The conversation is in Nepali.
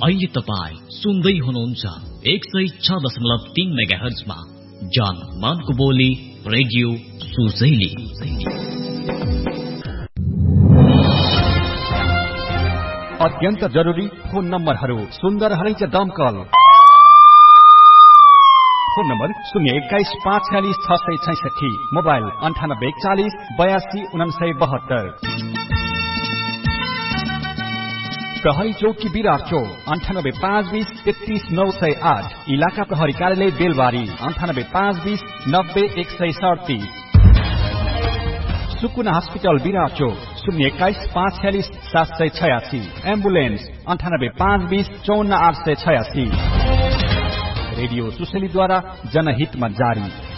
अहिले तपाई सुन्दै हुनुहुन्छ 106.3 मेगाहर्जमा जान मानको बोली रेडियो सुजैली। अत्यन्त जरुरी फोन नम्बरहरू सुन्दर हरैच दमकल। Phone number 021-546-666, mobile 9840-82-972। प्रहरी चौकी विराट चौक 98-520-33-908। इलाका प्रहरी कार्यालय बेलबारी 98-520-90-137। सुकुना हस्पिटल विराट चौक 021-546-786। एम्बुलेन्स 98-520-54-886। रेडियो सुसेलीद्वारा जनहितमा जारी।